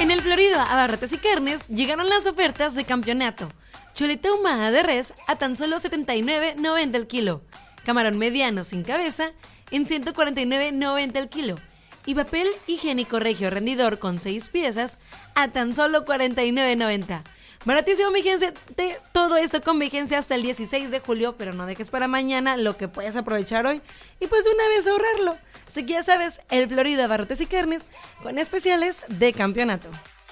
En el Florida Abarrotes y Carnes llegaron las ofertas de campeonato. Chuleta ahumada de res a tan solo $79.90 el kilo. Camarón mediano sin cabeza en $149.90 el kilo. Y papel higiénico regio rendidor con 6 piezas a tan solo $49.90. Baratísimo, mi gente. Todo esto con vigencia hasta el 16 de julio, pero no dejes para mañana lo que puedes aprovechar hoy y pues de una vez ahorrarlo. Así que ya sabes, el Florida Abarrotes y Carnes con especiales de campeonato.